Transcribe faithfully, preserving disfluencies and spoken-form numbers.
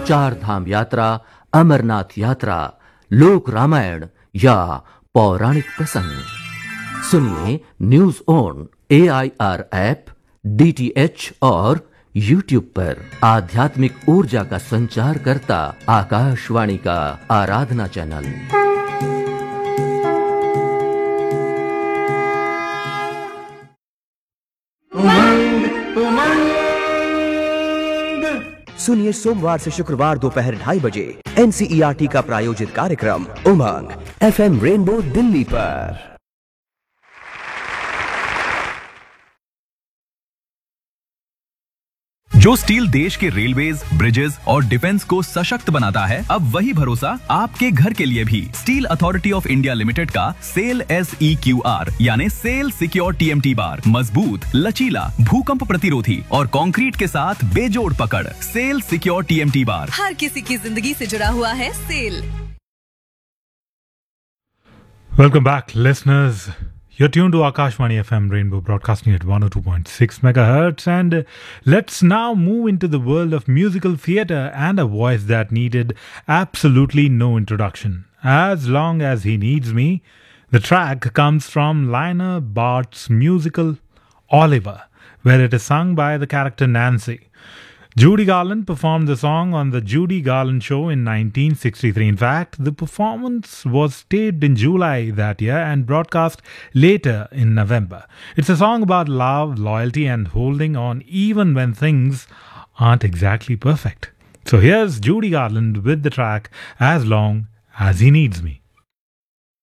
चार धाम यात्रा, अमरनाथ यात्रा, लोक रामायण या पौराणिक प्रसंग। सुनिए news on A I R app, D T H और यूट्यूब पर। आध्यात्मिक ऊर्जा का संचार करता आकाशवाणी का आराधना चैनल। उमंग उमंग सुनिए सोमवार से शुक्रवार दोपहर ढाई बजे N C E R T का प्रायोजित कार्यक्रम उमंग एफ एम रेनबो दिल्ली पर। जो स्टील देश के रेलवेज, ब्रिजेस और डिफेंस को सशक्त बनाता है, अब वही भरोसा आपके घर के लिए भी। Steel authority of India limited का cell S E Q R यानी cell secure T M T bar मजबूत, लचीला, भूकंप प्रतिरोधी और कंक्रीट के साथ बेजोड़ पकड़। Cell secure T M T bar हर किसी की जिंदगी से जुड़ा हुआ है। Cell. Welcome back, listeners. You're tuned to Akashvani F M Rainbow, broadcasting at one oh two point six megahertz. And uh, let's now move into the world of musical theatre and a voice that needed absolutely no introduction. As Long as He Needs Me, the track comes from Lionel Bart's musical Oliver, where it is sung by the character Nancy. Judy Garland performed the song on the Judy Garland Show in nineteen sixty-three. In fact, the performance was staged in July that year and broadcast later in November. It's a song about love, loyalty, and holding on even when things aren't exactly perfect. So here's Judy Garland with the track As Long as He Needs Me.